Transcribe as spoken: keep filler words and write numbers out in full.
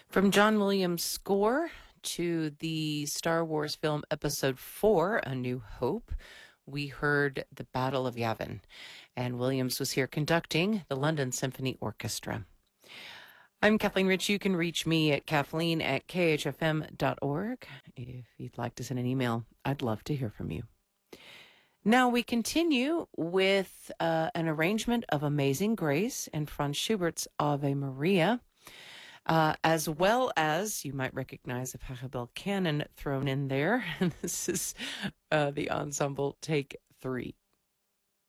From John Williams' score to the Star Wars film Episode four, A New Hope, we heard The Battle of Yavin, and Williams was here conducting the London Symphony Orchestra. I'm Kathleen Rich. You can reach me at kathleen at k h f m dot org. If you'd like to send an email, I'd love to hear from you. Now we continue with uh, an arrangement of Amazing Grace and Franz Schubert's Ave Maria, uh, as well as, you might recognize a Pachelbel canon thrown in there. And this is uh, the ensemble Take Three.